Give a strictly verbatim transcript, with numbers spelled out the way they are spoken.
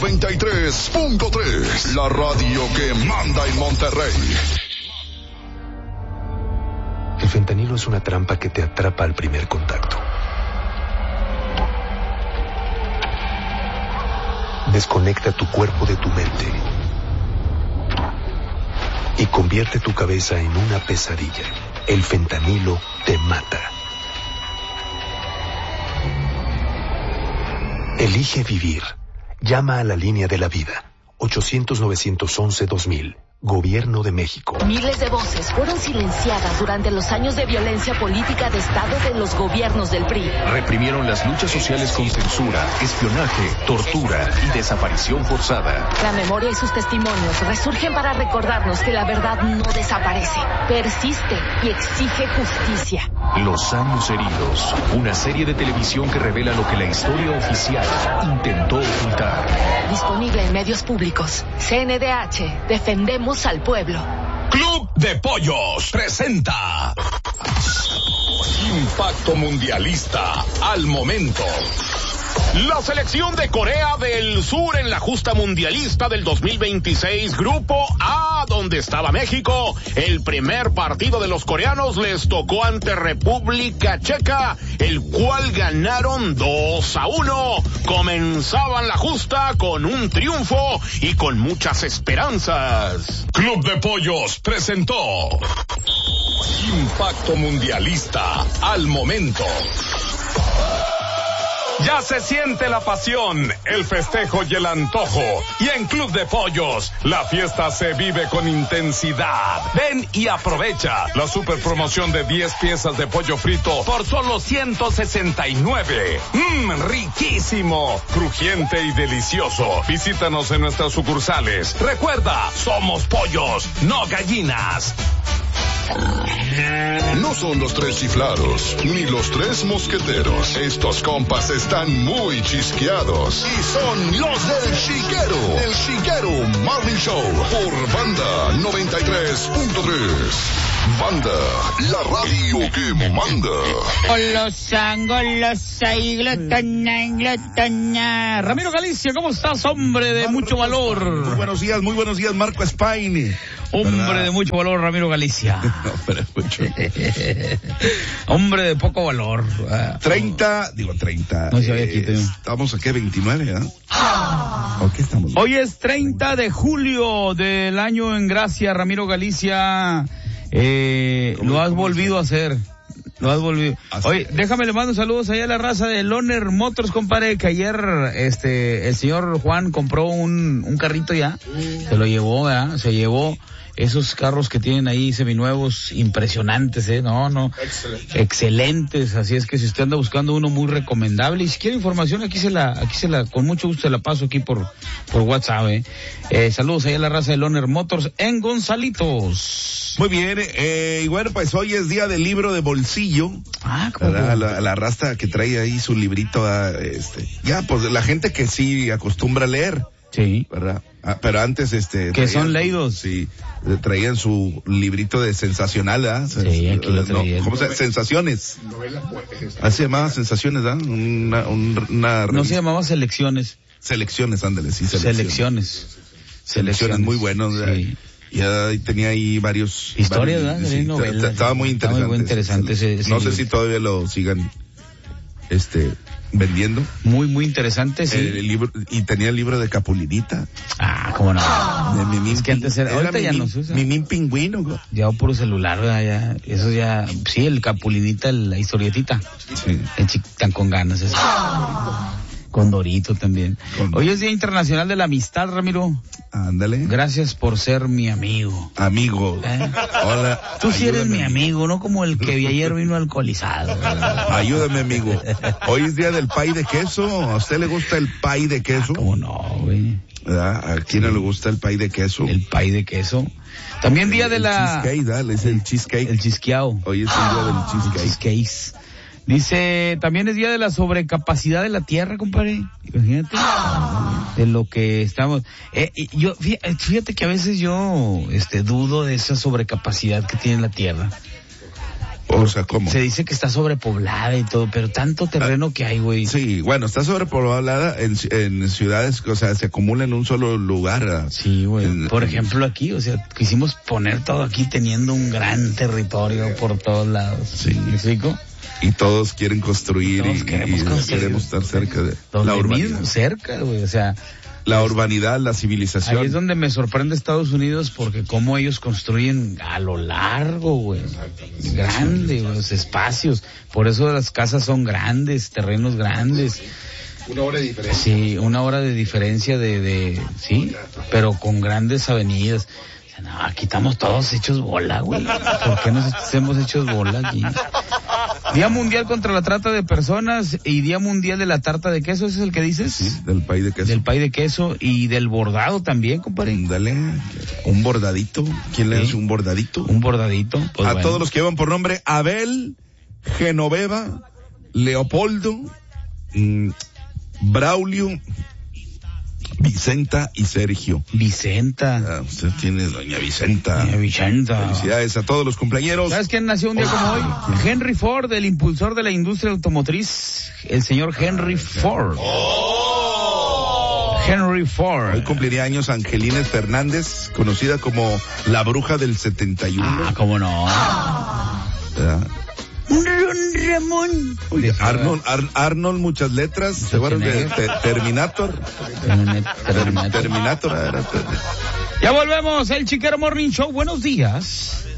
noventa y tres punto tres, la radio que manda en Monterrey. El fentanilo es una trampa que te atrapa al primer contacto. Desconecta tu cuerpo de tu mente y convierte tu cabeza en una pesadilla. El fentanilo te mata. Elige vivir. Llama a la línea de la vida. ochocientos, novecientos once, dos mil. Gobierno de México. Miles de voces fueron silenciadas durante los años de violencia política de Estado de los gobiernos del P R I. Reprimieron las luchas sociales con censura, espionaje, tortura y desaparición forzada. La memoria y sus testimonios resurgen para recordarnos que la verdad no desaparece, persiste y exige justicia. Los años heridos, una serie de televisión que revela lo que la historia oficial intentó ocultar. Disponible en medios públicos. C N D H, defendemos al pueblo. Club de Pollos presenta Impacto Mundialista al momento. La selección de Corea del Sur en la justa mundialista del dos mil veintiséis, Grupo A, donde estaba México. El primer partido de los coreanos les tocó ante República Checa, el cual ganaron dos a uno. Comenzaban la justa con un triunfo y con muchas esperanzas. Club de Pollos presentó Impacto Mundialista al momento. Ya se siente la pasión, el festejo y el antojo. Y en Club de Pollos, la fiesta se vive con intensidad. Ven y aprovecha la super promoción de diez piezas de pollo frito por solo ciento sesenta y nueve. Mmm, riquísimo, crujiente y delicioso. Visítanos en nuestras sucursales. Recuerda, somos pollos, no gallinas. No son los tres chiflados, ni los tres mosqueteros. Estos compas están muy chisqueados. Y son los del Chiquero. El Chiquero Morning Show. Por Banda noventa y tres punto tres. Banda, la radio que manda. Golosa, golosa y glotona, glotona. Ramiro Galicia, ¿cómo estás, hombre de mucho valor? Muy buenos días, muy buenos días, Marco Spain. Hombre ¿verdad? de mucho valor, Ramiro Galicia. No, pero mucho. Hombre de poco valor. treinta, digo treinta. No se había eh, quitado. Estamos aquí veintinueve, ¿verdad? ¿O qué estamos? Hoy es treinta de julio del año en gracia, Ramiro Galicia. Eh, lo has volvido a hacer. Lo has volvido. Oye, déjame le mando saludos allá a la raza de Loner Motors, compadre, que ayer este el señor Juan compró un, un carrito ya. Se lo llevó, ¿verdad? Se llevó esos carros que tienen ahí seminuevos, impresionantes, ¿eh? No, no. Excelente. Excelentes. Así es que si usted anda buscando uno muy recomendable y si quiere información, aquí se la, aquí se la, con mucho gusto se la paso aquí por, por WhatsApp, ¿eh? Eh, saludos allá a la raza de Loner Motors en Gonzalitos. Muy bien, eh, y bueno, pues hoy es día del libro de bolsillo. Ah, ¿cómo? La, la, la raza que trae ahí su librito, a, este, ya, pues la gente que sí acostumbra a leer. Sí. ¿Verdad? Ah, pero antes, este... Que son su, leídos. Sí, traían su librito de sensacional, ¿verdad? Sí, aquí lo traían. No, ¿cómo se llama? Sensaciones. Así se llamaba Sensaciones, ¿verdad? Una, una, una no se llamaba Selecciones. Selecciones, ándale, sí, Selecciones. Selecciones, selecciones muy buenos, sí. Ya tenía ahí varios... Historias, varios, ¿verdad? Sí, novelas. Estaba muy interesante. Muy interesante ese, ese No libro. sé si todavía lo sigan este vendiendo. Muy, muy interesante, sí. El libro, y tenía el libro de Capulinita. Ah, cómo no. De Mimín, es que antes era, ahorita ya no se usa. Mimín Pingüino. Güey. Ya puro celular, ¿verdad? Ya, eso ya, sí, el Capulinita, la historietita. Sí. El chic, tan con ganas eso. Con Dorito también. Con... Hoy es Día Internacional de la Amistad, Ramiro. Ándale. Gracias por ser mi amigo. Amigo. ¿Eh? Hola. Tú sí eres ayúdame. mi amigo, no como el que ayer vino alcoholizado. ¿Verdad? Ayúdame, amigo. Hoy es día del pay de queso. ¿A usted le gusta el pay de queso? Ah, ¿cómo no, güey? ¿Verdad? ¿A quién no le gusta el pay de queso? El pay de queso. También día de el la... cheesecake, ¿verdad? Es el cheesecake. El chisqueado. Hoy es el día del cheesecake. El cheesecake. Dice, también es día de la sobrecapacidad de la tierra, compadre. Imagínate. De lo que estamos. Eh, yo, fíjate que a veces yo, este, dudo de esa sobrecapacidad que tiene la tierra. O sea, ¿cómo? Se dice que está sobrepoblada y todo, pero tanto terreno ah, que hay, güey. Sí, bueno, está sobrepoblada en, en ciudades, o sea, se acumula en un solo lugar. Sí, güey. En, por ejemplo, aquí, o sea, quisimos poner todo aquí teniendo un gran territorio por todos lados. Sí. ¿Me explico? Y todos quieren construir todos y, queremos, y construir. queremos estar cerca de Donde la urbanidad. Mismo, cerca, güey, o sea... La urbanidad, la civilización. Ahí es donde me sorprende Estados Unidos porque cómo ellos construyen a lo largo, güey. Grande, güey, los espacios. Por eso las casas son grandes, terrenos grandes. Una hora de diferencia. Sí, una hora de diferencia de, de, sí, pero con grandes avenidas. No, aquí estamos todos hechos bola, güey. ¿Por qué nos hemos hechos bola aquí? Día Mundial contra la Trata de Personas y Día Mundial de la Tarta de Queso, ¿ese es el que dices? Sí, del pay de queso. Del pay de queso y del bordado también, compadre. Dale, un bordadito. ¿Quién le ¿Sí? hace un bordadito? Un bordadito. Pues a bueno. todos los que llevan por nombre Abel, Genoveva, Leopoldo, mmm, Braulio, Vicenta y Sergio. Vicenta. Ah, usted tiene doña Vicenta. Doña Vicenta. Felicidades a todos los cumpleañeros. ¿Sabes quién nació un día como hoy? Henry Ford, el impulsor de la industria automotriz. El señor Henry Ford. Henry Ford. Hoy cumpliría años Angelines Fernández, conocida como la bruja del setenta y uno. Ah, cómo no. ¿Verdad? Ramón. Oye, Arnold, Ar, Arnold, muchas letras. ¿Se acuerdan de te, Terminator? Terminator. Terminator. Era, ya volvemos, el Chiquero Morning Show. Buenos días.